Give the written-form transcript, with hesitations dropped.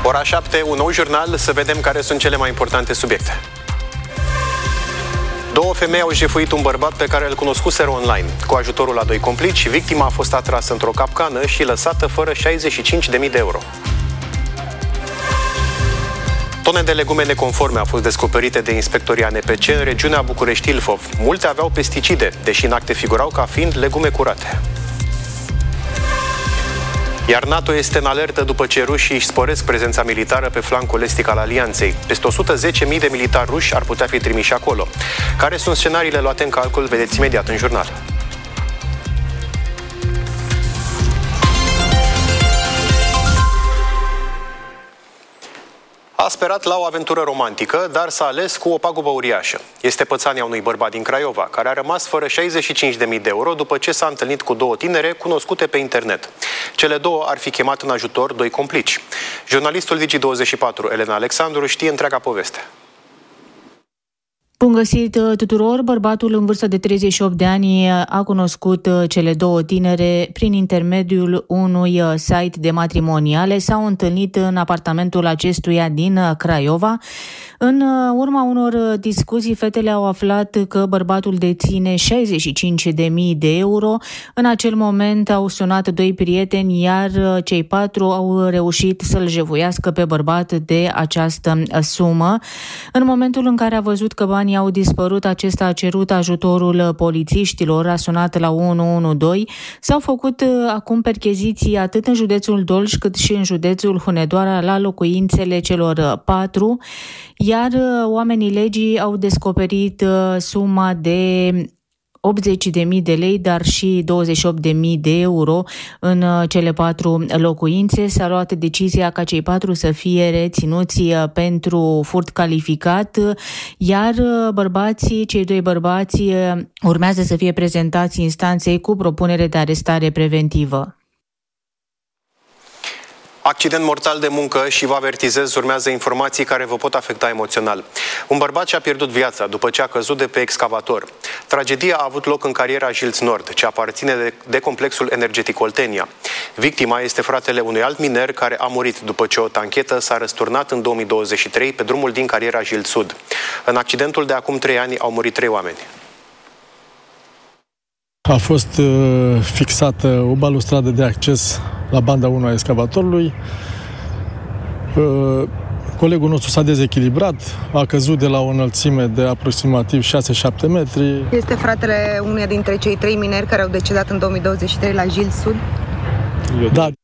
Ora 7, un nou jurnal, să vedem care sunt cele mai importante subiecte. Două femei au jefuit un bărbat pe care îl cunoscuseră online. Cu ajutorul a doi complici, victima a fost atrasă într-o capcană și lăsată fără 65.000 de euro. Tone de legume neconforme au fost descoperite de inspectorii ANPC în regiunea București-Ilfov. Multe aveau pesticide, deși în acte figurau ca fiind legume curate. Iar NATO este în alertă după ce rușii își sporesc prezența militară pe flancul estic al alianței. Peste 110.000 de militari ruși ar putea fi trimiși acolo. Care sunt scenariile luate în calcul? Vedeți imediat în jurnal. A sperat la o aventură romantică, dar s-a ales cu o pagubă uriașă. Este pățania unui bărbat din Craiova, care a rămas fără 65.000 de euro după ce s-a întâlnit cu două tinere cunoscute pe internet. Cele două ar fi chemat în ajutor doi complici. Jurnalistul Digi24, Elena Alexandru, știe întreaga poveste. Bun găsit tuturor! Bărbatul în vârstă de 38 de ani a cunoscut cele două tinere prin intermediul unui site de matrimoniale. S-au întâlnit în apartamentul acestuia din Craiova. În urma unor discuții, fetele au aflat că bărbatul deține 65.000 de euro. În acel moment au sunat doi prieteni, iar cei patru au reușit să-l jefuiască pe bărbat de această sumă. În momentul în care a văzut că banii au dispărut, acesta a cerut ajutorul polițiștilor, a sunat la 112. S-au făcut acum percheziții atât în județul Dolj cât și în județul Hunedoara la locuințele celor patru, iar oamenii legii au descoperit suma de 80.000 de lei, dar și 28.000 de euro în cele patru locuințe. S-a luat decizia ca cei patru să fie reținuți pentru furt calificat, iar cei doi bărbați urmează să fie prezentați instanței cu propunere de arestare preventivă. Accident mortal de muncă și vă avertizez, urmează informații care vă pot afecta emoțional. Un bărbat și-a pierdut viața după ce a căzut de pe excavator. Tragedia a avut loc în cariera Jilț Nord, ce aparține de complexul energetic Oltenia. Victima este fratele unui alt miner care a murit după ce o tanchetă s-a răsturnat în 2023 pe drumul din cariera Jilț Sud. În accidentul de acum 3 ani au murit 3 oameni. A fost fixată o balustradă de acces la banda 1 a excavatorului. Colegul nostru s-a dezechilibrat, a căzut de la o înălțime de aproximativ 6-7 metri. Este fratele unuia dintre cei 3 mineri care au decedat în 2023 la Jilț Sud? Da.